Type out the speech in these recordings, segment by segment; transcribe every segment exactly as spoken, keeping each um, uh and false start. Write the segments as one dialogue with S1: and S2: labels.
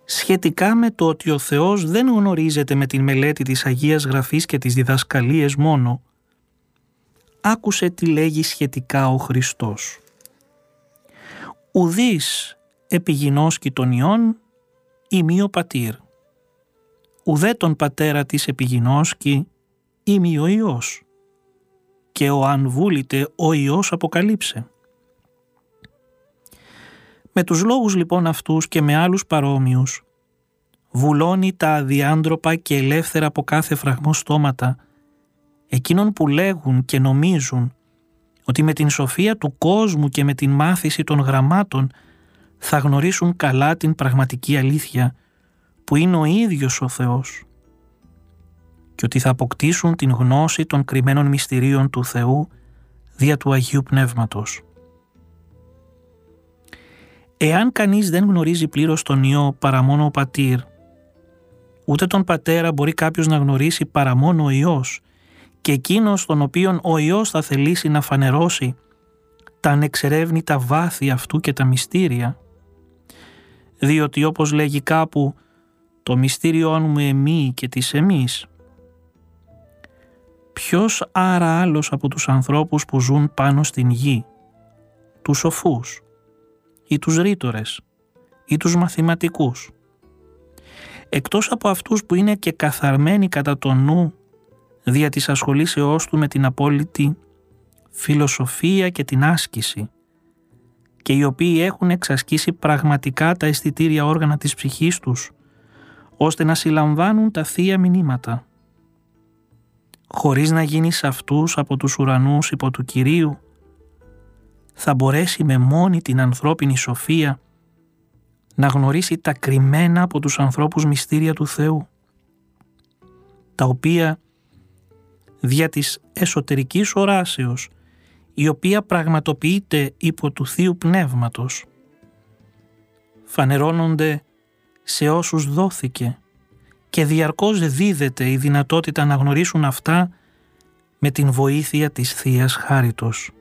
S1: σχετικά με το ότι ο Θεός δεν γνωρίζεται με την μελέτη της Αγίας Γραφής και τις διδασκαλίες μόνο, άκουσε τι λέγει σχετικά ο Χριστός. «Ουδείς επιγινώσκει τον Υιόν ημί ο πατήρ, ουδέ τον πατέρα της επιγινώσκει ημί ο Υιός, και ο αν βούλητε ο Υιός αποκαλύψε». Με τους λόγους λοιπόν αυτούς και με άλλους παρόμοιους, βουλώνει τα αδιάντροπα και ελεύθερα από κάθε φραγμό στόματα εκείνων που λέγουν και νομίζουν ότι με την σοφία του κόσμου και με την μάθηση των γραμμάτων θα γνωρίσουν καλά την πραγματική αλήθεια που είναι ο ίδιος ο Θεός και ότι θα αποκτήσουν την γνώση των κρυμμένων μυστηρίων του Θεού δια του Αγίου Πνεύματος. Εάν κανείς δεν γνωρίζει πλήρως τον Υιό παρά μόνο ο πατήρ, ούτε τον πατέρα μπορεί κάποιος να γνωρίσει παρά μόνο ο Υιός, και εκείνος τον οποίον ο Υιός θα θελήσει να φανερώσει τα ανεξερεύνητα βάθη αυτού και τα μυστήρια, διότι όπως λέγει κάπου «το μυστήριόν μου εμεί και της εμείς». Ποιος άρα άλλος από τους ανθρώπους που ζουν πάνω στην γη, τους σοφούς ή τους ρήτορες ή τους μαθηματικούς, εκτός από αυτούς που είναι και καθαρμένοι κατά το νου δια της ασχολήσεώς του με την απόλυτη φιλοσοφία και την άσκηση, και οι οποίοι έχουν εξασκήσει πραγματικά τα αισθητήρια όργανα της ψυχής τους, ώστε να συλλαμβάνουν τα θεία μηνύματα, χωρίς να γίνει σε αυτούς από τους ουρανούς υπό του Κυρίου, θα μπορέσει με μόνη την ανθρώπινη σοφία να γνωρίσει τα κρυμμένα από τους ανθρώπους μυστήρια του Θεού, τα οποία δια της εσωτερικής οράσεως, η οποία πραγματοποιείται υπό του Θείου Πνεύματος, φανερώνονται σε όσους δόθηκε και διαρκώς δίδεται η δυνατότητα να γνωρίσουν αυτά με την βοήθεια της Θείας Χάριτος.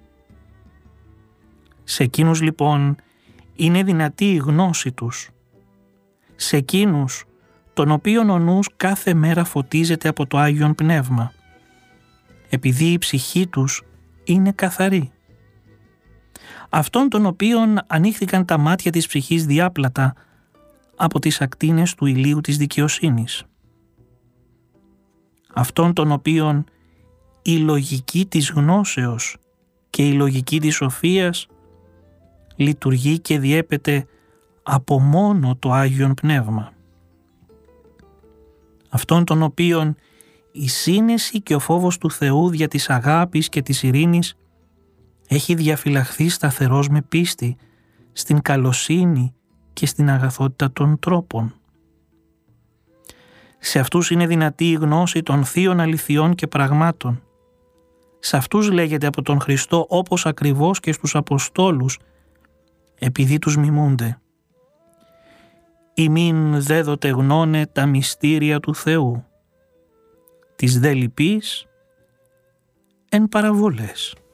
S1: Σε εκείνους λοιπόν είναι δυνατή η γνώση τους, σε εκείνους τον οποίον ο νους κάθε μέρα φωτίζεται από το Άγιον Πνεύμα, επειδή η ψυχή τους είναι καθαρή. Αυτόν τον οποίον ανοίχθηκαν τα μάτια της ψυχής διάπλατα από τις ακτίνες του ηλίου της δικαιοσύνης. Αυτόν τον οποίον η λογική της γνώσεως και η λογική της σοφίας λειτουργεί και διέπεται από μόνο το Άγιον Πνεύμα. Αυτόν τον οποίον η σύνεση και ο φόβος του Θεού δια της αγάπης και της ειρήνης έχει διαφυλαχθεί σταθερός με πίστη στην καλοσύνη και στην αγαθότητα των τρόπων. Σε αυτούς είναι δυνατή η γνώση των θείων αληθιών και πραγμάτων. Σε αυτούς λέγεται από τον Χριστό όπως ακριβώς και στους Αποστόλους, επειδή τους μιμούνται. «Ημίν δέδοτε γνώνε τα μυστήρια του Θεού, τις δε λυπείς εν παραβολές».